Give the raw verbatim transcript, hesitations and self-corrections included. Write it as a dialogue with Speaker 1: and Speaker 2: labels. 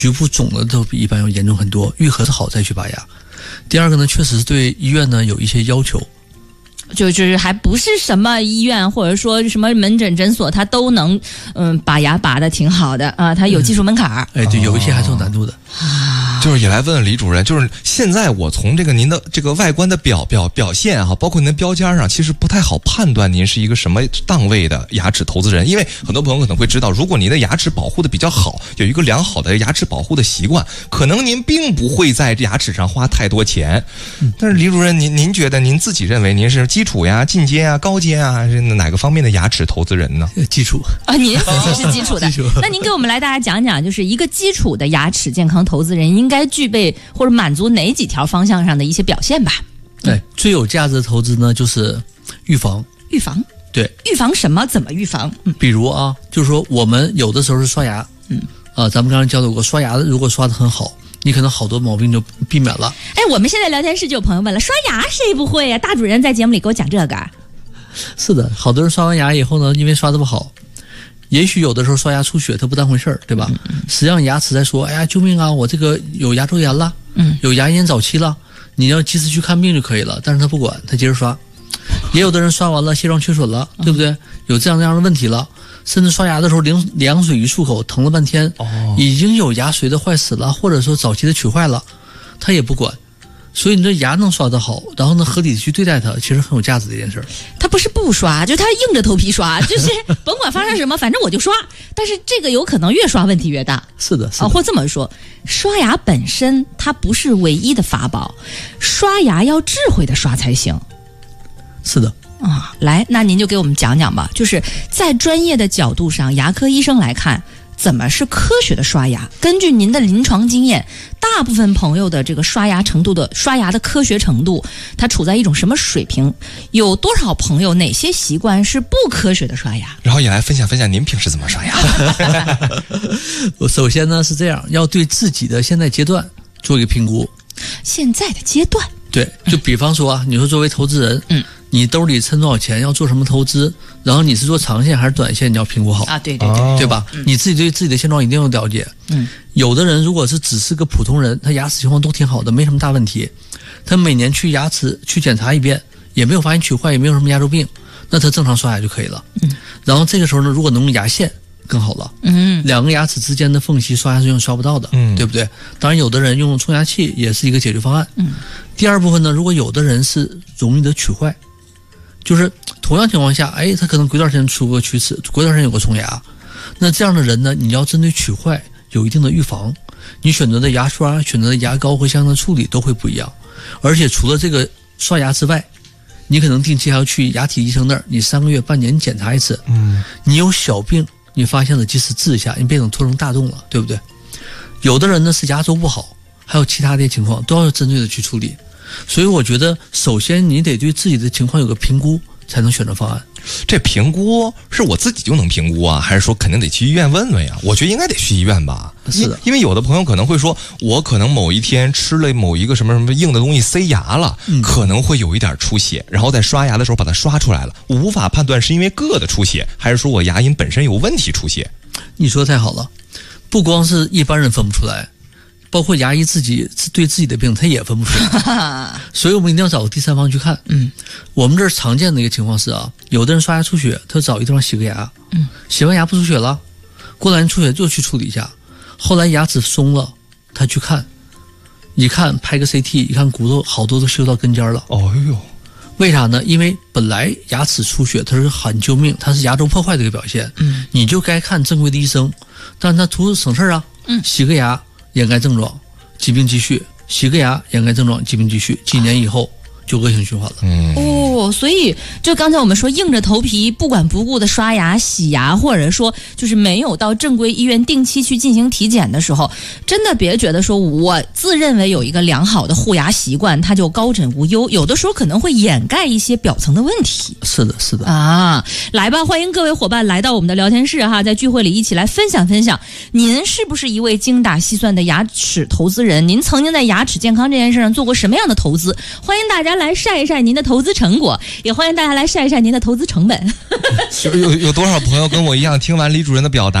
Speaker 1: 局部肿的都比一般要严重很多，愈合的好再去拔牙。第二个呢，确实是对医院呢有一些要求。
Speaker 2: 就就是还不是什么医院或者说什么门诊诊所，它都能嗯把牙拔得挺好的啊，它有技术门槛儿。
Speaker 1: 哎，对，有一些还是有难度的。
Speaker 3: 啊，就是也来问问李主任，就是现在我从这个您的这个外观的表表表现啊，包括您的标签上，其实不太好判断您是一个什么档位的牙齿投资人，因为很多朋友可能会知道，如果您的牙齿保护的比较好，有一个良好的牙齿保护的习惯，可能您并不会在牙齿上花太多钱。嗯、但是李主任，您您觉得您自己认为您是基础呀、进阶啊、高阶啊，还是哪个方面的牙齿投资人呢？
Speaker 1: 基础
Speaker 2: 啊，您自己是基础的。基础那您给我们来大家讲讲，就是一个基础的牙齿健康投资人应该具备或者满足哪几条方向上的一些表现吧？
Speaker 1: 对，嗯、最有价值的投资呢，就是预防。
Speaker 2: 预防？
Speaker 1: 对，
Speaker 2: 预防什么？怎么预防？
Speaker 1: 嗯、比如啊，就是说我们有的时候是刷牙，嗯，啊，咱们刚才教导过，刷牙如果刷得很好，你可能好多毛病就避免了。
Speaker 2: 哎，我们现在聊天室就有朋友问了，刷牙谁不会呀、啊？大主任在节目里给我讲这个。
Speaker 1: 是的，好多人刷完牙以后呢，因为刷得不好，也许有的时候刷牙出血，他不当回事儿，对吧？嗯嗯、实际上牙齿在说：“哎呀，救命啊！我这个有牙周炎了，嗯，有牙龈早期了，你要及时去看病就可以了。”但是他不管，他接着刷。也有的人刷完了，蟹状缺损了，嗯、对不对？有这样这样的问题了，甚至刷牙的时候凉凉水一漱口，疼了半天，哦，已经有牙髓的坏死了，或者说早期的龋坏了，他也不管。所以你这牙能刷得好，然后呢合理的去对待它，其实很有价值的一件事。
Speaker 2: 他不是不刷，就是他硬着头皮刷，就是甭管发生什么，反正我就刷。但是这个有可能越刷问题越大。
Speaker 1: 是的，是的。
Speaker 2: 啊，或这么说，刷牙本身它不是唯一的法宝，刷牙要智慧的刷才行。
Speaker 1: 是的。
Speaker 2: 啊，来，那您就给我们讲讲吧，就是在专业的角度上，牙科医生来看，怎么是科学的刷牙？根据您的临床经验，大部分朋友的这个刷牙程度的刷牙的科学程度，它处在一种什么水平？有多少朋友哪些习惯是不科学的刷牙？
Speaker 3: 然后也来分享分享您平时怎么刷牙。
Speaker 1: 我首先呢是这样，要对自己的现在阶段做一个评估。
Speaker 2: 现在的阶段？
Speaker 1: 对，就比方说啊，你说作为投资人，嗯。你兜里趁多少钱，要做什么投资，然后你是做长线还是短线，你要评估好
Speaker 2: 啊，对对对，哦、
Speaker 1: 对吧？嗯、你自己对自己的现状一定要了解。嗯，有的人如果是只是个普通人，他牙齿情况都挺好的，没什么大问题，他每年去牙齿去检查一遍，也没有发现龋坏，也没有什么牙周病，那他正常刷牙就可以了。嗯，然后这个时候呢，如果能用牙线更好了。嗯，两个牙齿之间的缝隙刷牙是用刷不到的，嗯，对不对？当然，有的人用冲牙器也是一个解决方案。嗯，第二部分呢，如果有的人是容易得龋坏。就是同样情况下，哎，他可能隔段时间出个龋齿，隔段时间有个虫牙，那这样的人呢，你要针对龋坏有一定的预防，你选择的牙刷、选择的牙膏和相应的处理都会不一样。而且除了这个刷牙之外，你可能定期还要去牙体医生那儿，你三个月、半年检查一次。嗯，你有小病，你发现了及时治一下，你别等拖成大众了，对不对？有的人呢是牙周不好，还有其他的情况，都要针对的去处理。所以我觉得，首先你得对自己的情况有个评估，才能选择方案。
Speaker 3: 这评估是我自己就能评估啊，还是说肯定得去医院问问呀？我觉得应该得去医院吧。
Speaker 1: 是的，
Speaker 3: 因为有的朋友可能会说，我可能某一天吃了某一个什么什么硬的东西塞牙了，嗯、可能会有一点出血，然后在刷牙的时候把它刷出来了，我无法判断是因为硌的出血，还是说我牙龈本身有问题出血。
Speaker 1: 你说太好了，不光是一般人分不出来。包括牙医自己对自己的病他也分不出来，所以我们一定要找个第三方去看。嗯，我们这儿常见的一个情况是啊，有的人刷牙出血，他找一地方洗个牙，嗯，洗完牙不出血了，过两天出血就去处理一下，后来牙齿松了，他去看，一看拍个 C T， 一看骨头好多都修到根尖了。哦呦，为啥呢？因为本来牙齿出血它是喊救命，它是牙周破坏的一个表现，嗯，你就该看正规的医生，但是他图省事啊，嗯，洗个牙。掩盖症状，疾病继续；洗个牙，掩盖症状，疾病继续。几年以后就恶性循环了。
Speaker 2: 嗯，哦，所以就刚才我们说，硬着头皮不管不顾的刷牙、洗牙，或者说就是没有到正规医院定期去进行体检的时候，真的别觉得说我自认为有一个良好的护牙习惯，它就高枕无忧。有的时候可能会掩盖一些表层的问题。
Speaker 1: 是的，是的
Speaker 2: 啊，来吧，欢迎各位伙伴来到我们的聊天室哈，在聚会里一起来分享分享，您是不是一位精打细算的牙齿投资人？您曾经在牙齿健康这件事上做过什么样的投资？欢迎大家来晒一晒您的投资成果，也欢迎大家来晒一晒您的投资成本。
Speaker 3: 有有有多少朋友跟我一样听完李主任的表达